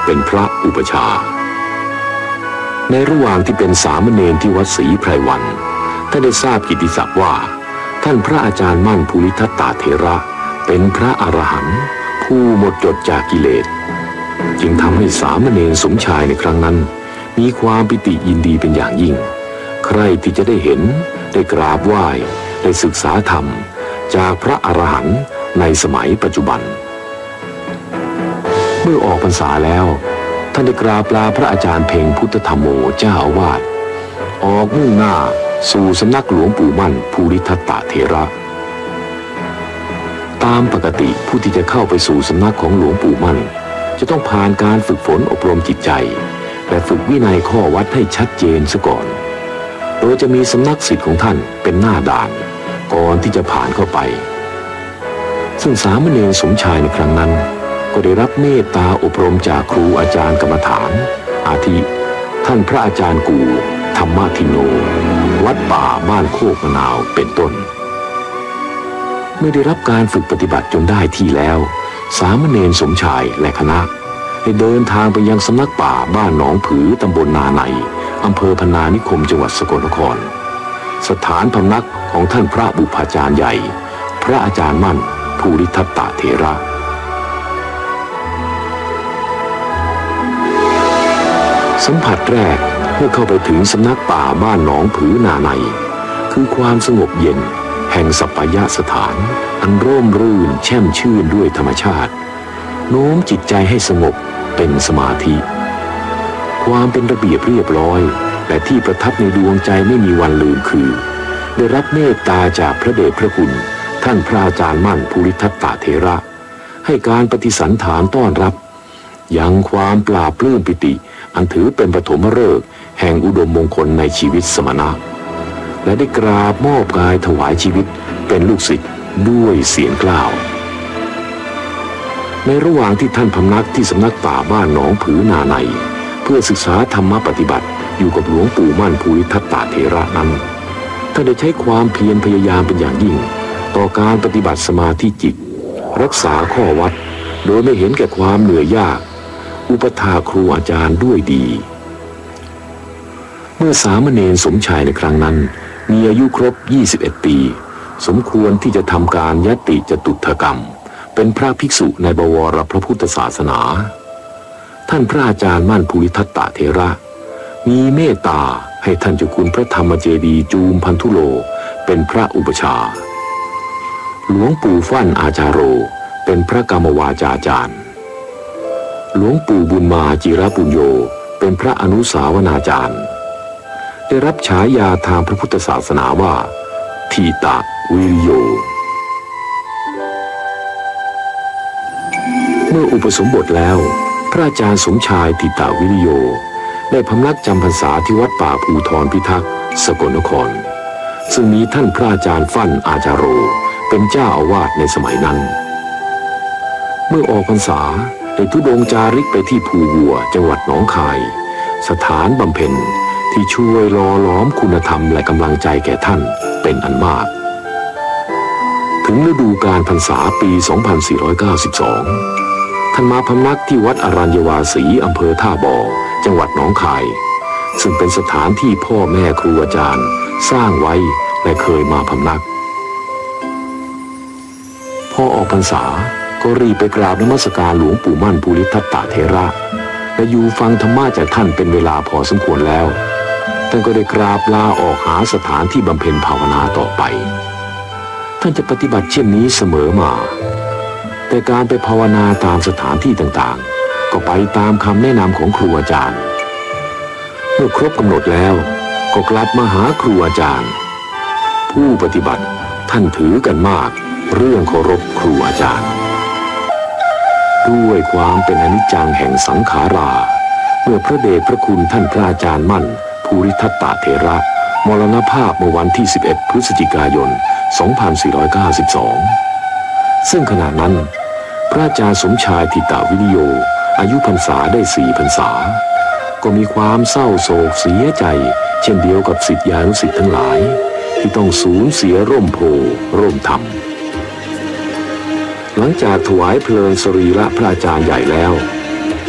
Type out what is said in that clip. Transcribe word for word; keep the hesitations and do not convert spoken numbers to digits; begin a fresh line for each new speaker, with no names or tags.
เป็นพระอุปชาในระหว่างที่เป็นสามเณรที่วัดศรีไพรวันท่านได้ทราบกิตติศัพท์ว่าท่านพระอาจารย์มั่นภูริทัตตเถระเป็นพระอรหันต์ผู้หมดจดจากกิเลสจึงทำให้สามเณรสมชายในครั้งนั้นมีความปิติยินดีเป็นอย่างยิ่งใครที่จะได้เห็นได้กราบไหว้ได้ศึกษาธรรมจากพระอรหันต์ในสมัยปัจจุบันเมื่อออกพรรษาแล้วท่านได้กราบลาพระอาจารย์เพ็งพุทธธรรมโมเจ้าอาวาสออกมุ่งหน้าสู่สำนักหลวงปู่มั่นภูริทัตตเถระตามปกติผู้ที่จะเข้าไปสู่สำนักของหลวงปู่มั่นจะต้องผ่านการฝึกฝนอบรมจิตใจและฝึกวินัยข้อวัดให้ชัดเจนซะก่อนโดยจะมีสำนักศิษย์ของท่านเป็นหน้าด่านก่อนที่จะผ่านเข้าไปซึ่งสามเณรสมชายในครั้งนั้นก็ได้รับเมตตาอบรมจากครูอาจารย์กรรมฐานอาทิท่านพระอาจารย์กูธรรมทิโนวัดป่าบ้านโคกมะนาวเป็นต้นเมื่อได้รับการฝึกปฏิบัติจนได้ที่แล้วสามเณรสมชายและคณะได้เดินทางไปยังสำนักป่าบ้านหนองผือตำบลนาในอำเภอพนานิคมจังหวัดสกลนครสถานพำนักของท่านพระบุพาจารย์ใหญ่พระอาจารย์มั่นภูริทัตตเถระสัมผัสแรกเมื่อเข้าไปถึงสำนักป่าบ้านหนองผือนาในคือความสงบเย็นแห่งสัปปายสถานอันร่มรื่นแช่มชื่นด้วยธรรมชาติโน้มจิตใจให้สงบเป็นสมาธิความเป็นระเบียบเรียบร้อยและที่ประทับในดวงใจไม่มีวันลืมคือได้รับเมตตาจากพระเดชพระคุณท่านพระอาจารย์มั่นภูริทัตตเถระให้การปฏิสันถานต้อนรับยังความปราบปลื้มปิติอันถือเป็นปฐมฤกษ์แห่งอุดมมงคลในชีวิตสมณะและได้กราบมอบกายถวายชีวิตเป็นลูกศิษย์ด้วยเสียงกล่าวในระหว่างที่ท่านพำนักที่สำนักป่าบ้านหนองผือนาในเพื่อศึกษาธรรมปฏิบัติอยู่กับหลวงปู่มั่นภูริทัตตเถระนั้นท่านได้ใช้ความเพียรพยายามเป็นอย่างยิ่งต่อการปฏิบัติสมาธิจิตรักษาข้อวัดโดยไม่เห็นแก่ความเหนื่อยยากอุปถาครูอาจารย์ด้วยดีเมื่อสามเณรสมชายในครั้งนั้นมีอายุครบยี่สิบเอ็ดปีสมควรที่จะทำการยัตติจตุถกรรมเป็นพระภิกษุในบวรพระพุทธศาสนาท่านพระอาจารย์มั่นภูริทัตตเถระมีเมตตาให้ท่านเจ้าคุณพระธรรมเจดีย์จูมพันธุโลเป็นพระอุปชาหลวงปู่ฟั่นอาจารโรเป็นพระกรรมวาจาจารย์หลวงปู่บุญมาจิรปุญโญเป็นพระอนุสาวนาจารย์ได้รับฉายาทางพระพุทธศาสนาว่าทีตะวิริโยเมื่ออุปสมบทแล้วพระอาจารย์สมชายทีตะวิริโยได้พำนักจำพรรษาที่วัดป่าภูธรพิทักษ์สกลนครซึ่งมีท่านพระอาจารย์ฟั่นอาจารโรเป็นเจ้าอาวาสในสมัยนั้นเมื่อออกพรรษาได้ทุดงจาริกไปที่ภูวัวจังหวัดหนองคายสถานบำเพ็ญที่ช่วยหล่อหลอมคุณธรรมและกำลังใจแก่ท่านเป็นอันมากถึงฤดูกาลพรรษาปี สองพันสี่ร้อยเก้าสิบสอง ท่านมาพำนักที่วัดอรัญญวาสีอำเภอท่าบ่อจังหวัดหนองคายซึ่งเป็นสถานที่พ่อแม่ครูอาจารย์สร้างไว้และเคยมาพำนักพอออกพรรษาก็รีบไปกราบนมัสการหลวงปู่มั่นภูริทัตตเถระและอยู่ฟังธรรมะจากท่านเป็นเวลาพอสมควรแล้วท่านก็ได้กราบลาออกหาสถานที่บำเพ็ญภาวนาต่อไปท่านจะปฏิบัติเช่นนี้เสมอมาแต่การไปภาวนาตามสถานที่ต่างๆก็ไปตามคำแนะนำของครูอาจารย์เมื่อครบกำหนดแล้วก็กลับมาหาครูอาจารย์ผู้ปฏิบัติท่านถือกันมากเรื่องเคารพครูอาจารย์ด้วยความเป็นอนิจจังแห่งสังขาราเมื่อพระเดชพระคุณท่านพระอาจารย์มั่นภูริทัตตเถระมรณภาพเมื่อวันที่สิบเอ็ดพฤศจิกายนสองพันสี่ร้อยเก้าสิบสองซึ่งขณะนั้นพระอาจารย์สมชายทิตาวิริโยอายุพรรษาได้สี่พรรษาก็มีความเศร้าโศกเสียใจเช่นเดียวกับศิษยานุศิษย์ทั้งหลายที่ต้องสูญเสียร่มโพร่มธรรมหลังจากถวายเพลิงสรีระพระอาจารย์ใหญ่แล้ว